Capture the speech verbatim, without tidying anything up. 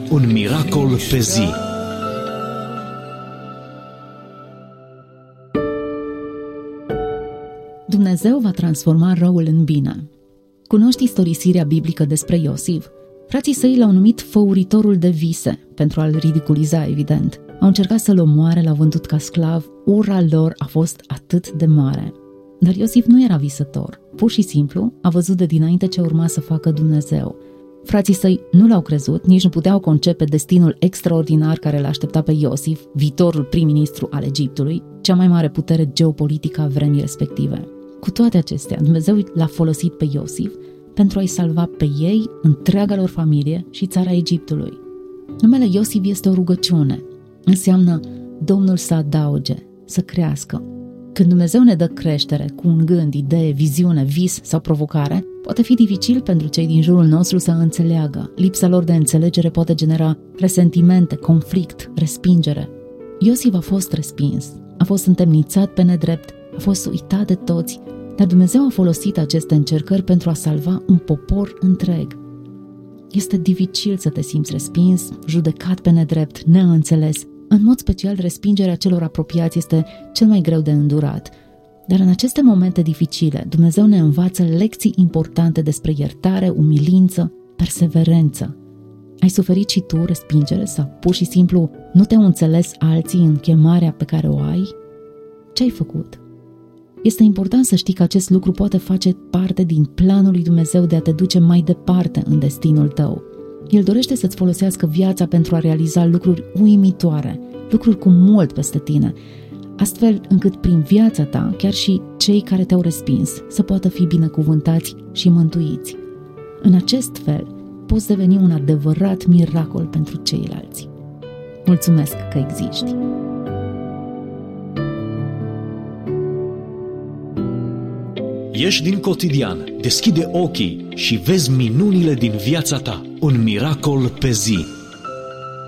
Un miracol pe zi. Dumnezeu va transforma răul în bine. Cunoști istorisirea biblică despre Iosif? Frații săi l-au numit făuritorul de vise, pentru a-l ridiculiza, evident. Au încercat să-l omoare, l-au vândut ca sclav, ura lor a fost atât de mare. Dar Iosif nu era visător, pur și simplu a văzut de dinainte ce urma să facă Dumnezeu. Frații săi nu l-au crezut, nici nu puteau concepe destinul extraordinar care l-aștepta pe Iosif, viitorul prim-ministru al Egiptului, cea mai mare putere geopolitică a vremii respective. Cu toate acestea, Dumnezeu l-a folosit pe Iosif pentru a-i salva pe ei, întreaga lor familie și țara Egiptului. Numele Iosif este o rugăciune. Înseamnă Domnul să adauge, să crească. Când Dumnezeu ne dă creștere cu un gând, idee, viziune, vis sau provocare, poate fi dificil pentru cei din jurul nostru să înțeleagă. Lipsa lor de înțelegere poate genera resentimente, conflict, respingere. Iosif a fost respins, a fost întemnițat pe nedrept, a fost uitat de toți, dar Dumnezeu a folosit aceste încercări pentru a salva un popor întreg. Este dificil să te simți respins, judecat pe nedrept, neînțeles. În mod special, respingerea celor apropiați este cel mai greu de îndurat. Dar în aceste momente dificile, Dumnezeu ne învață lecții importante despre iertare, umilință, perseverență. Ai suferit și tu respingere sau pur și simplu nu te-au înțeles alții în chemarea pe care o ai? Ce ai făcut? Este important să știi că acest lucru poate face parte din planul lui Dumnezeu de a te duce mai departe în destinul tău. El dorește să-ți folosească viața pentru a realiza lucruri uimitoare, lucruri cu mult peste tine, astfel încât prin viața ta, chiar și cei care te-au respins, să poată fi binecuvântați și mântuiți. În acest fel, poți deveni un adevărat miracol pentru ceilalți. Mulțumesc că existi! Ieși din cotidian, deschide ochii și vezi minunile din viața ta. Un miracol pe zi.